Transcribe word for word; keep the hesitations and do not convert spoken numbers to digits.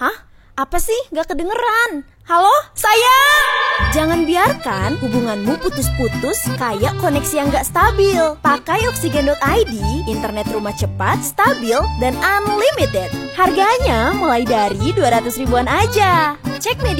Hah? Apa sih? Gak kedengeran. Halo? Sayang! Jangan biarkan hubunganmu putus-putus kayak koneksi yang gak stabil. Pakai Oksigen dot I D, internet rumah cepat, stabil, dan unlimited. Harganya mulai dari dua ratus ribuan aja. Cek media